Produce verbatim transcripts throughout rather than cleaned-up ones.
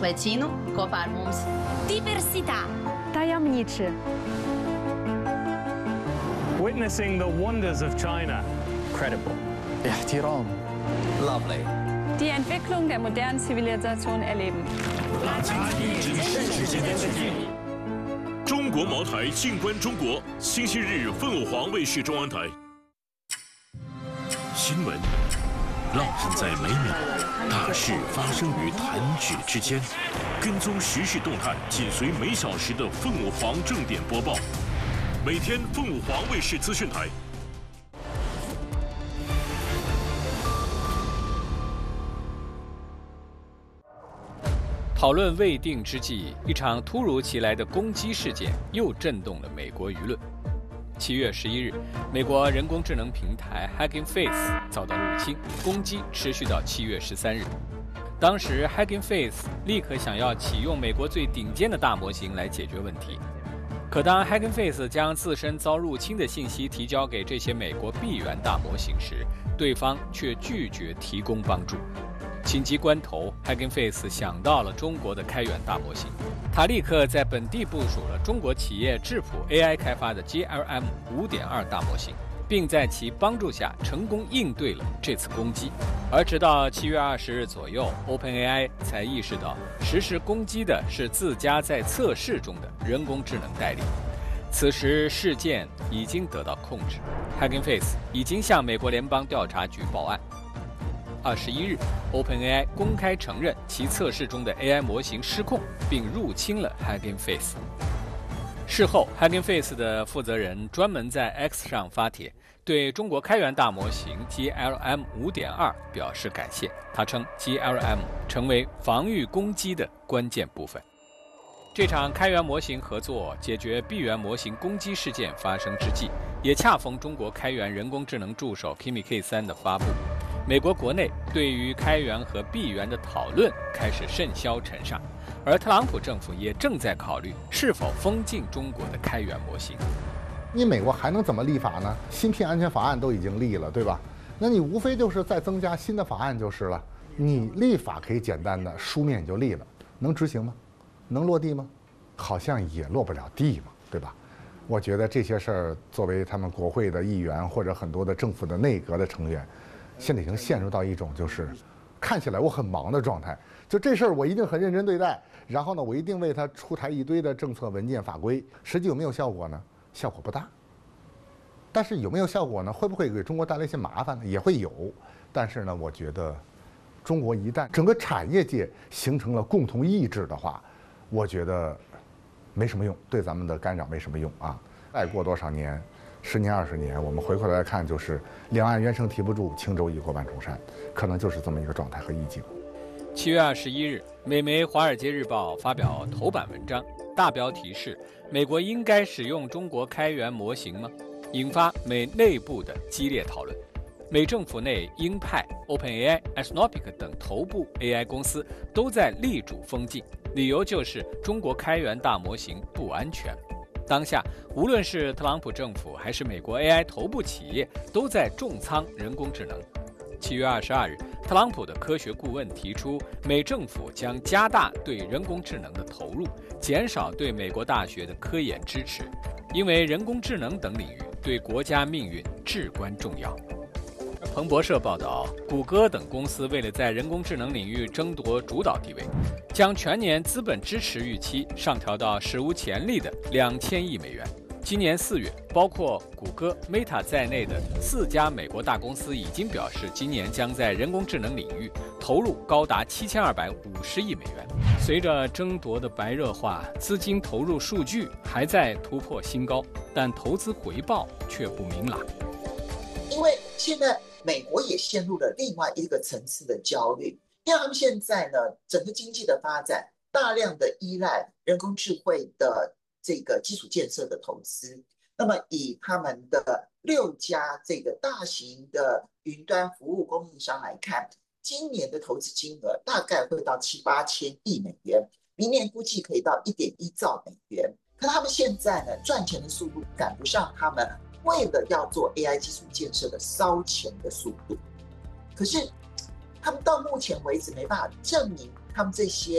vecino kopā ar mums. Diversità. Tajemniczy. Witnessing the wonders of China. Credible. احترام. Lovely. Die Entwicklung der modernen Zivilisation erleben. 中国茅台静观中国，星期日凤凰卫视中央台。新闻浪漫在每秒，大事发生于弹指之间。跟踪时事动态，紧随每小时的凤凰正点播报。每天凤凰卫视资讯台。 讨论未定之际，一场突如其来的攻击事件又震动了美国舆论。七月十一日，美国人工智能平台 Hugging Face 遭到入侵，攻击持续到七月十三日。当时 Hugging Face 立刻想要启用美国最顶尖的大模型来解决问题，可当 Hugging Face 将自身遭入侵的信息提交给这些美国闭源大模型时，对方却拒绝提供帮助。紧急关头 ，Hugging Face 想到了中国的开源大模型，他立刻在本地部署了中国企业智谱 A I 开发的 G L M 五点二 大模型，并在其帮助下成功应对了这次攻击。而直到七月二十日左右 ，OpenAI 才意识到实施攻击的是自家在测试中的人工智能代理。此时事件已经得到控制 ，Hugging Face 已经向美国联邦调查局报案。二十一日 ，OpenAI 公开承认其测试中的 A I 模型失控，并入侵了 Hugging Face。事后 ，Hugging Face 的负责人专门在 X 上发帖，对中国开源大模型 G L M 五点二 表示感谢。他称 G L M 成为防御攻击的关键部分。这场开源模型合作解决闭源模型攻击事件发生之际，也恰逢中国开源人工智能助手 Kimi K 三 的发布。美国国内对于开源和闭源的讨论开始甚嚣尘上，而特朗普政府也正在考虑是否封禁中国的开源模型。 你美国还能怎么立法呢？芯片安全法案都已经立了，对吧？那你无非就是再增加新的法案就是了。你立法可以简单的书面就立了，能执行吗？能落地吗？好像也落不了地嘛，对吧？我觉得这些事儿，作为他们国会的议员或者很多的政府的内阁的成员，现在已经陷入到一种就是看起来我很忙的状态，就这事儿我一定很认真对待，然后呢，我一定为它出台一堆的政策文件法规，实际有没有效果呢？效果不大。但是有没有效果呢？会不会给中国带来一些麻烦呢？也会有。但是呢，我觉得中国一旦整个产业界形成了共同意志的话，我觉得没什么用，对咱们的干扰没什么用啊。再过多少年，十年、二十年，我们回过来看，就是两岸猿声啼不住，轻舟已过万重山，可能就是这么一个状态和意境。 七月二十一日，美媒《华尔街日报》发表头版文章，大标题是“美国应该使用中国开源模型吗？”引发美内部的激烈讨论。美政府内，鹰派、OpenAI、Anthropic 等头部 A I 公司都在力主封禁，理由就是中国开源大模型不安全。当下，无论是特朗普政府还是美国 A I 头部企业，都在重仓人工智能。七月二十二日，特朗普的科学顾问提出，美政府将加大对人工智能的投入，减少对美国大学的科研支持，因为人工智能等领域对国家命运至关重要。彭博社报道，谷歌等公司为了在人工智能领域争夺主导地位，将全年资本支持预期上调到史无前例的两千亿美元。今年四月，包括谷歌、Meta 在内的四家美国大公司已经表示，今年将在人工智能领域投入高达七千二百五十亿美元。随着争夺的白热化，资金投入数据还在突破新高，但投资回报却不明朗。 因为现在美国也陷入了另外一个层次的焦虑，因为他们现在呢，整个经济的发展大量的依赖人工智慧的这个基础建设的投资。那么以他们的六家这个大型的云端服务供应商来看，今年的投资金额大概会到七八千亿美元，明年估计可以到一点一兆美元。可他们现在呢，赚钱的速度赶不上他们为了要做 A I 基础建设的烧钱的速度。可是他们到目前为止没办法证明他们这些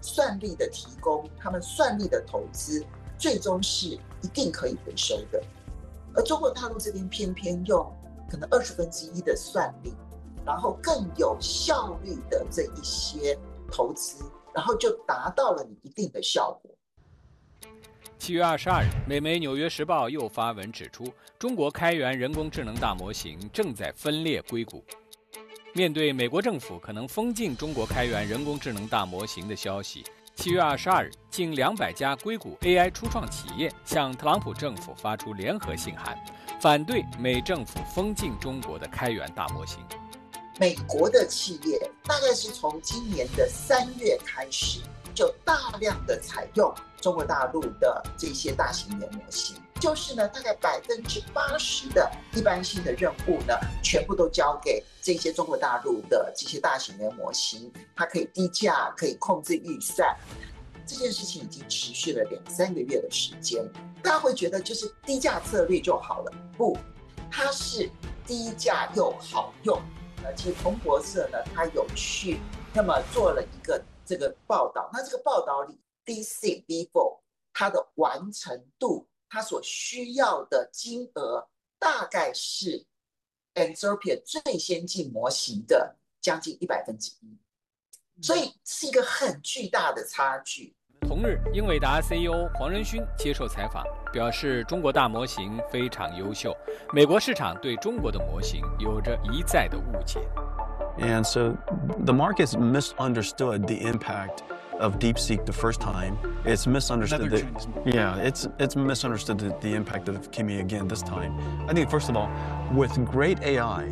算力的提供，他们算力的投资，最终是一定可以回收的。而中国大陆这边偏偏用可能二十分之一的算力，然后更有效率的这一些投资，然后就达到了你一定的效果。 七月二十二日，美媒《纽约时报》又发文指出，中国开源人工智能大模型正在分裂硅谷。面对美国政府可能封禁中国开源人工智能大模型的消息，七月二十二日，近两百家硅谷 A I 初创企业向特朗普政府发出联合信函，反对美政府封禁中国的开源大模型。 美国的企业大概是从今年的三月开始，就大量的采用中国大陆的这些大型语言模型，就是呢，大概百分之八十的一般性的任务呢，全部都交给这些中国大陆的这些大型语言模型，它可以低价，可以控制预算。这件事情已经持续了两三个月的时间，大家会觉得就是低价策略就好了，不，它是低价又好用。呃，其实彭博社呢，它有去那么做了一个这个报道，那这个报道里 D C V四 它的完成度，它所需要的金额大概是 Anthropic 最先进模型的将近一百分之一，所以是一个很巨大的差距。 同日，英伟达 C E O 黄仁勋接受采访，表示中国大模型非常优秀，美国市场对中国的模型有着一再的误解。 And so the market's misunderstood the impact of DeepSeek the first time. It's misunderstood the, yeah, it's it's misunderstood the, the impact of Kimi again this time. I think first of all, with great A I,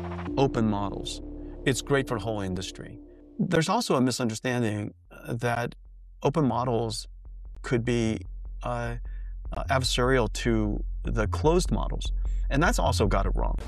open models, it's great for the whole industry. There's also a misunderstanding that open models could be uh, uh, adversarial to the closed models, and that's also got it wrong.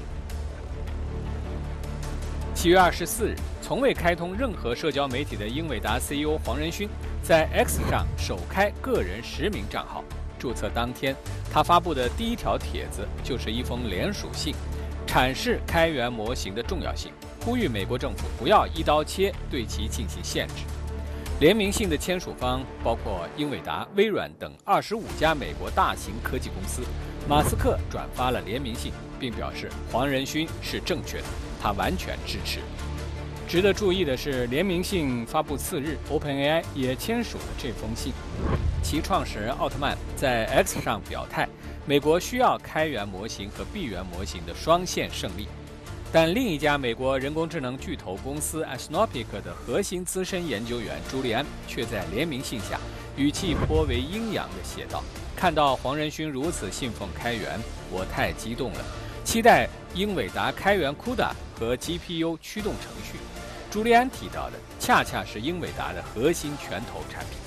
七月二十四日，从未开通任何社交媒体的英伟达 C E O 黄仁勋在 X 上首开个人实名账号。注册当天，他发布的第一条帖子就是一封联署信，阐释开源模型的重要性，呼吁美国政府不要一刀切对其进行限制。联名信的签署方包括英伟达、微软等二十五家美国大型科技公司。马斯克转发了联名信，并表示黄仁勋是正确的，他完全支持。值得注意的是，联名信发布次日 ，OpenAI 也签署了这封信。其创始人奥特曼在 X 上表态，美国需要开源模型和闭源模型的双线胜利。但另一家美国人工智能巨头公司 Anthropic 的核心资深研究员朱利安却在联名信下语气颇为阴阳地写道：“看到黄仁勋如此信奉开源，我太激动了，期待英伟达开源 C U D A 和 G P U 驱动程序。”朱利安提到的恰恰是英伟达的核心拳头产品。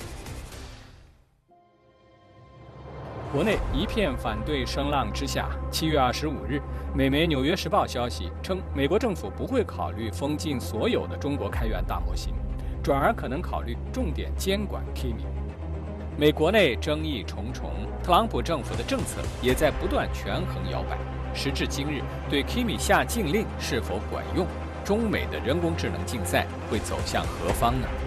国内一片反对声浪之下，七月二十五日，美媒《纽约时报》消息称，美国政府不会考虑封禁所有的中国开源大模型，转而可能考虑重点监管 Kimi。美国内争议重重，特朗普政府的政策也在不断权衡摇摆。时至今日，对 Kimi 下禁令是否管用？中美的人工智能竞赛会走向何方呢？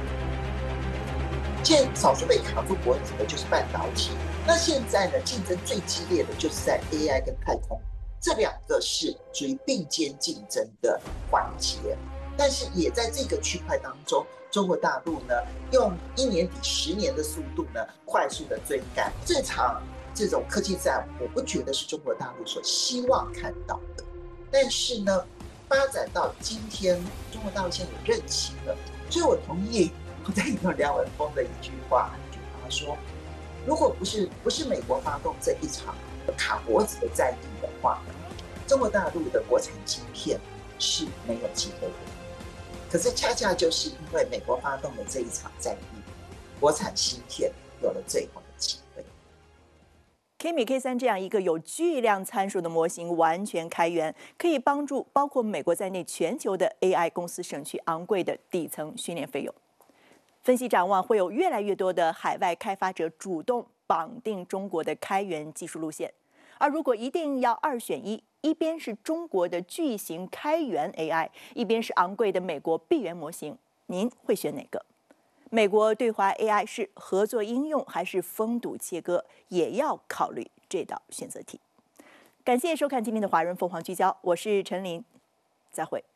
现在少数被卡住脖子的就是半导体。那现在呢，竞争最激烈的就是在 A I 跟太空，这两个是属于并肩竞争的环节。但是也在这个区块当中，中国大陆呢，用一年比十年的速度呢，快速的追赶。这场这种科技战，我不觉得是中国大陆所希望看到的。但是呢，发展到今天，中国大陆现在有韧性了，所以我同意我在引用梁文峰的一句话，他说。如果不是不是美国发动这一场卡脖子的战役的话，中国大陆的国产晶片是没有机会的。可是恰恰就是因为美国发动了这一场战役，国产芯片有了最好的机会。 Kimi K 三 这样一个有巨量参数的模型完全开源，可以帮助包括美国在内全球的 A I 公司省去昂贵的底层训练费用。分析展望，会有越来越多的海外开发者主动绑定中国的开源技术路线。而如果一定要二选一，一边是中国的巨型开源 A I， 一边是昂贵的美国闭源模型，您会选哪个？ 美国对华 A I 是合作应用还是封堵切割，也要考虑这道选择题。感谢收看今天的《华人凤凰聚焦》，我是陈琳，再会。